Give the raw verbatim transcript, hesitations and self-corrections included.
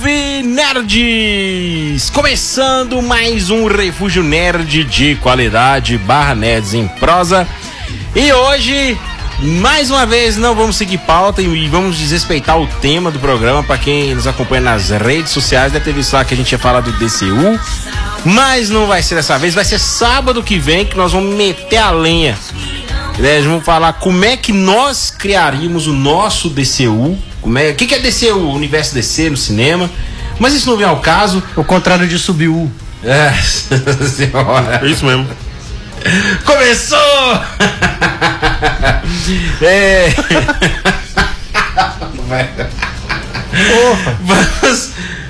Salve, nerds! Começando mais um Refúgio Nerd de qualidade barra nerds em prosa. E hoje, mais uma vez, não vamos seguir pauta e vamos desrespeitar o tema do programa. Para quem nos acompanha nas redes sociais, deve ter visto lá que a gente ia falar do D C U. Mas não vai ser dessa vez, vai ser sábado que vem que nós vamos meter a lenha. Nós vamos falar como é que nós criaríamos o nosso D C U. Como é, o que, que é D C U? O universo D C no cinema. Mas isso não vem ao caso. O contrário de subir U. É, senhora. É isso mesmo. Começou! É. Vamos,